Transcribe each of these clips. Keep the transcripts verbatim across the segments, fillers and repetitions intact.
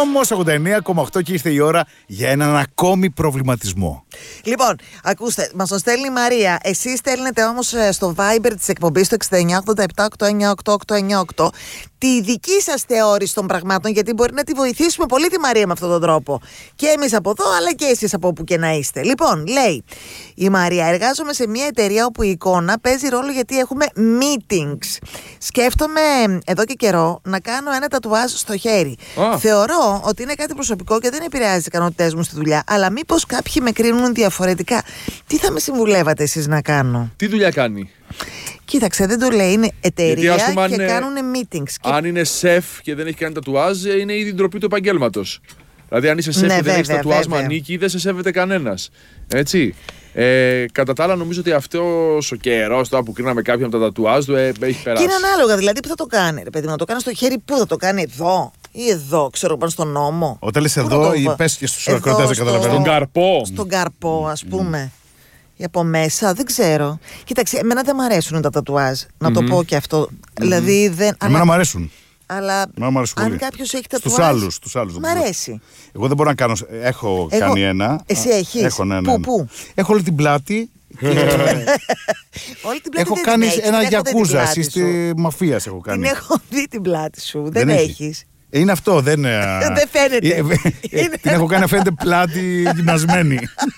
Νόμος ογδόντα εννέα κόμμα οκτώ και ήρθε η ώρα για έναν ακόμη προβληματισμό. Λοιπόν, ακούστε, μας το στέλνει η Μαρία. Εσείς στέλνετε όμως στο Viber της εκπομπής το εξήντα εννέα ογδόντα επτά οκτακόσια ενενήντα οκτώ οκτακόσια ενενήντα οκτώ τη δική σας θεώρηση των πραγμάτων, γιατί μπορεί να τη βοηθήσουμε πολύ τη Μαρία με αυτόν τον τρόπο. Και εμείς από εδώ, αλλά και εσείς από όπου και να είστε. Λοιπόν, λέει η Μαρία, εργάζομαι σε μια εταιρεία όπου η εικόνα παίζει ρόλο γιατί έχουμε meetings. Σκέφτομαι εδώ και καιρό να κάνω ένα τατουάζ στο χέρι. Oh. Θεωρώ ότι είναι κάτι προσωπικό και δεν επηρεάζει τις ικανότητές μου στη δουλειά, αλλά μήπως κάποιοι με κρίνουν διαφορετικά. Τι θα με συμβουλεύατε εσείς να κάνω? Τι δουλειά κάνει? Κοίταξε, δεν το λέει. Είναι εταιρεία γιατί, πούμε, και είναι, κάνουν meetings. Αν είναι σεφ και δεν έχει κάνει τατουάζ, είναι ήδη ντροπή του επαγγέλματος. Δηλαδή, αν είσαι σεφ ναι, και βέβαια, δεν έχει τατουάζ βέβαια. μανίκι, δεν σε σέβεται κανένας. Έτσι. Ε, κατά τα άλλα, νομίζω ότι αυτός ο καιρός τώρα που κρίναμε κάποιον από τα τατουάζ του ε, έχει περάσει. Και είναι ανάλογα, δηλαδή, που θα το κάνει, ρε παιδί μου, να το κάνει στο χέρι, πού θα το κάνει, εδώ ή εδώ, ξέρω, πάνω στον νόμο. Όταν λες εδώ, ή πες και στους ακροατές, δεν καταλαβαίνω. Στον καρπό. Στον καρπό, ας πούμε. Mm. Ή από μέσα, δεν ξέρω. Κοίταξε, εμένα δεν μ' αρέσουν τα τατουάζ, να mm-hmm. το πω και αυτό. Mm-hmm. Δηλαδή, δεν. Εμένα αλλά... μ' αρέσουν. Αλλά αν κάποιος έχει τατουάζ. Στους άλλους, στους άλλους. Μ' αρέσει. Εγώ δεν μπορώ να κάνω. Έχω Εγώ... κάνει ένα. Εσύ έχεις? Έχω, ναι, ναι, ναι. Πού, πού? Έχω όλη την πλάτη. Και... όλη την πλάτη έχω κάνει έχεις, ένα γιακούζα. Στη μαφία έχω κάνει. Την έχω δει την πλάτη σου. Δεν, δεν έχεις. Είναι αυτό, δεν. Δεν φαίνεται. Την έχω κάνει, φαίνεται πλάτη γυμνασμένη.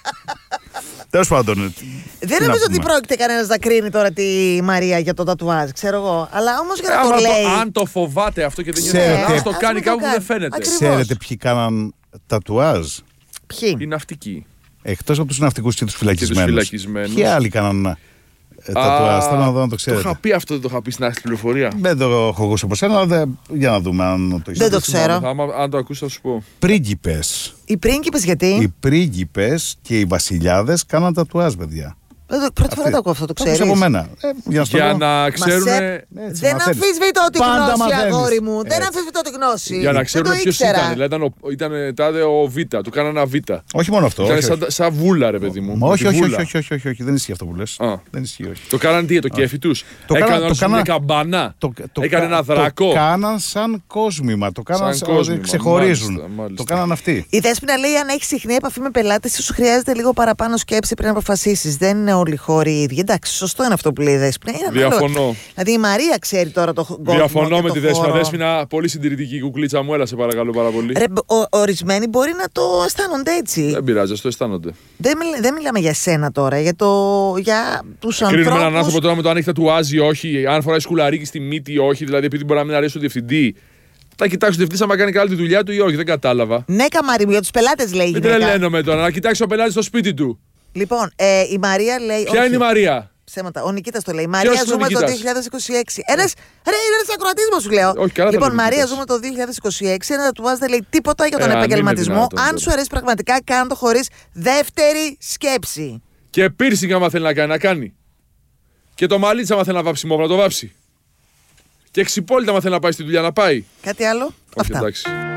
Τέλος πάντων. Δεν νομίζω ότι πρόκειται κανένας να κρίνει τώρα τη Μαρία για το τατουάζ, ξέρω εγώ. Αλλά όμως για να ε, το λέει. Το, αν το φοβάται αυτό και δεν γίνεται, το κάνει κάπου που δεν φαίνεται. Ακριβώς. Ξέρετε ποιοι κάναν τατουάζ? Ποιοι? Οι ναυτικοί. Εκτός από τους ναυτικούς και τους φυλακισμένους. φυλακισμένους. Ποιοι άλλοι κάναν τατουάζ? Θέλω να δω αν το ξέρετε. Το είχα πει αυτό, δεν το είχα πει στην άκρη πληροφορία. Δεν το έχω ακούσει από σένα, αλλά για να δούμε αν το Δεν το ξέρω. Αν το ακούσει, θα σου πω. Πρίγκιπες. Οι πρίγκιπες γιατί? Οι πρίγκιπες και οι βασιλιάδες κάναν τατουάζ, παιδιά. Πρώτη φορά το ακούω αυτό, το ξέρεις. από μένα. Ε, για να, για να ξέρουν. Σε... δεν αμφισβητώ τη γνώση, αγόρι μου. Έτσι. Δεν αμφισβητώ τη γνώση. Για να ξέρουν ποιος ήταν. Δηλαδή ήταν, ο, ήταν τάδε ο Β, του κάνανε ένα Β. Όχι μόνο αυτό. Ήταν όχι, σαν, σαν βούλα, ρε παιδί μου. Όχι, όχι, όχι, όχι, όχι, όχι, όχι, δεν ισχύει αυτό που λες. Δεν ισχύει, όχι. Το κάνανε τι, το κέφι τους? Έκαναν μια καμπανά. Έκανε ένα δρακό. Το κάναν σαν κόσμημα. Το κάναν σαν ξεχωρίζουν. Το κάναν αυτοί. Η Δέσποινα λέει: αν έχει συχνή επαφή με πελάτες, σου χρειάζεται λίγο παραπάνω σκέψη πριν αποφασίσεις. Δεν είναι όλοι οι χώροι οι ίδιοι. Εντάξει, σωστό είναι αυτό που λέει η Δέσποινα. Διαφωνώ. Δηλαδή η Μαρία ξέρει τώρα το κόσμο. Διαφωνώ με τη Δέσποινα. Δέσποινα, πολύ συντηρητική κουκλίτσα μου, έλα σε παρακαλώ πάρα πολύ. Ρε, ο, ορισμένοι μπορεί να το αισθάνονται έτσι. Δεν πειράζει, το αισθάνονται. Δεν, μιλ, δεν μιλάμε για σένα τώρα, για, το, για τους ανθρώπους. Κρίνουμε έναν άνθρωπο τώρα με το αν έχει τατουάζει ή όχι, αν φοράει σκουλαρίκι στη μύτη ή όχι, δηλαδή επειδή μπορεί να μην αρέσει ο διευθυντή. Θα κοιτάξει ο διευθυντής άμα κάνει καλή τη δουλειά του ή όχι, δεν κατάλαβα. Ναι, καμάρι μου, για τους πελάτες λέει η γυναίκα. Δεν τρελαίνομαι τώρα, να κοιτάξει ο πελάτης στο σπίτι του. Λοιπόν, ε, η Μαρία λέει. Ποια όχι. Είναι η Μαρία? Ψέματα. Ο Νικήτας το λέει. Μαρία, ζούμε το δύο χιλιάδες είκοσι έξι. Ένας, ρε, είναι ένας ακροατής μου, σου λέω. Όχι, καλά, λοιπόν, Μαρία, ζούμε το δύο χιλιάδες είκοσι έξι. Ένα τατουάζ δεν λέει τίποτα για τον ε, επαγγελματισμό. Αν, αν σου αρέσει πραγματικά, κάνε το χωρίς δεύτερη σκέψη. Και piercing, άμα θέλει να κάνει, να κάνει. Και το μαλλίτσα, άμα θέλει να βάψει μόβρα, να το βάψει. Και εξυπόλυτα, άμα θέλει να πάει στη δουλειά, να πάει. Κάτι άλλο? Όχι, αυτά. Εντάξει.